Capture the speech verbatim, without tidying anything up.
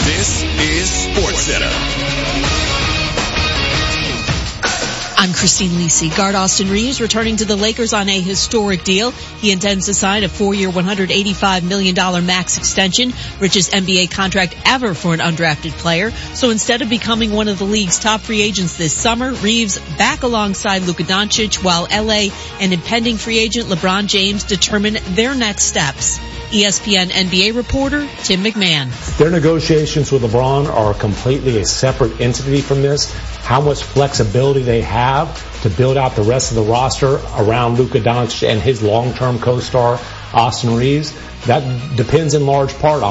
This is SportsCenter. I'm Christine Lisi. Guard Austin Reaves returning to the Lakers on a historic deal. He intends to sign a four-year, one hundred eighty-five million dollars max extension, richest N B A contract ever for an undrafted player. So instead of becoming one of the league's top free agents this summer, Reaves back alongside Luka Doncic while L A and impending free agent LeBron James determine their next steps. E S P N N B A reporter Tim McMahon. Their negotiations with LeBron are completely a separate entity from this. How much flexibility they have to build out the rest of the roster around Luka Doncic and his long-term co-star Austin Reaves, that depends in large part on